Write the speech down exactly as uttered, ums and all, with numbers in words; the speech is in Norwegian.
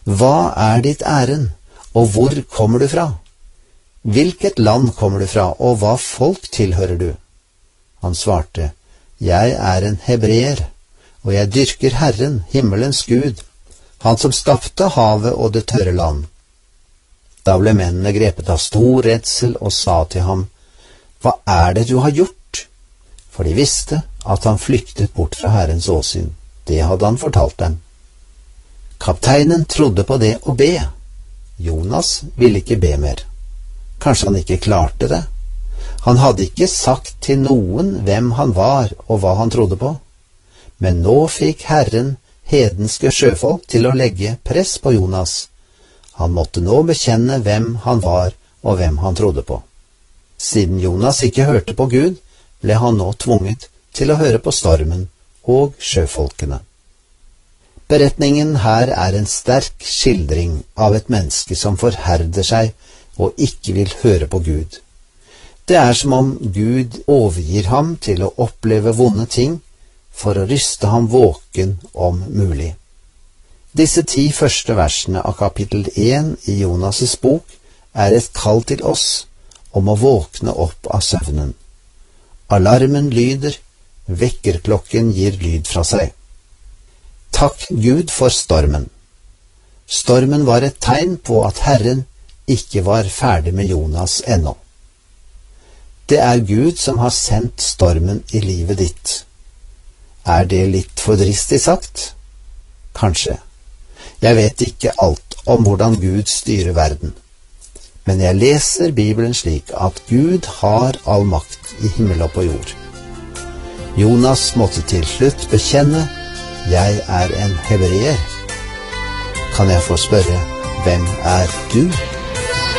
Hva er ditt ærend, og hvor kommer du fra? Hvilket land kommer du fra, og hva folk tilhører du? Han svarte, jeg er en hebreer, og jeg dyrker Herren, himmelens Gud, han som skapte havet og det tørre land. Da ble mennene grepet av stor redsel og sa til ham, hva er det du har gjort? For de visste at han flyktet bort fra Herrens åsyn. Det hadde han fortalt dem. Kapteinen trodde på det å be. Jonas ville ikke be mer. Kanskje han ikke klarte det. Han hadde ikke sagt til noen hvem han var og hva han trodde på. Men nå fikk Herren hedenske sjøfolk til å legge press på Jonas. Han måtte nå bekjenne hvem han var og hvem han trodde på. Siden Jonas ikke hørte på Gud, ble han nå tvunget til å høre på stormen og sjøfolkene. Beretningen her er en sterk skildring av et menneske som forherder seg og ikke vil høre på Gud. Det er som om Gud overgir ham til å oppleve vonde ting for å ryste ham våken om mulig. Disse ti første versene av kapittel én i Jonas' bok er et kall til oss om å våkne opp av søvnen. Alarmen lyder, vekkerklokken gir lyd fra seg. Takk Gud for stormen. Stormen var et tegn på at Herren ikke var ferdig med Jonas ennå. Det er Gud som har sendt stormen i livet ditt. Er det litt for dristig sagt? Kanskje. Jeg vet ikke alt om hvordan Gud styrer verden. Men jeg leser Bibelen slik at Gud har all makt i himmel og på jord. Jonas måtte til slutt bekjenne, jeg er en hebreer. Kan jeg få spørre, hvem er du?